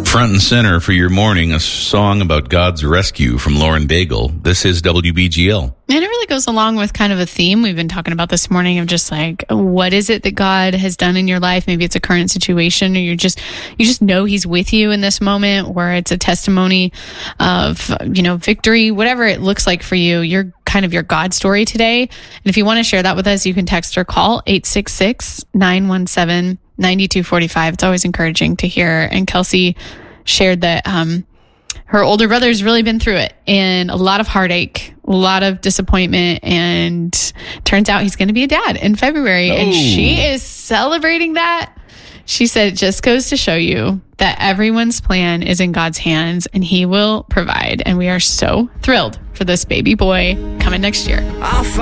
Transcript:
Front and center for your morning, a song about God's rescue from Lauren Daigle. This is WBGL. And it really goes along with kind of a theme we've been talking about this morning of just like, what is it that God has done in your life? Maybe it's a current situation, or you just know He's with you in this moment, where it's a testimony of, victory, whatever it looks like for you. You're kind of your God story today. And if you want to share that with us, you can text or call 866-917-9245. It's always encouraging to hear. And Kelsey shared that her older brother's really been through it, and a lot of heartache, a lot of disappointment, and turns out he's going to be a dad in February. And she is celebrating that. She said, it just goes to show you that everyone's plan is in God's hands, and He will provide. And we are so thrilled for this baby boy coming next year.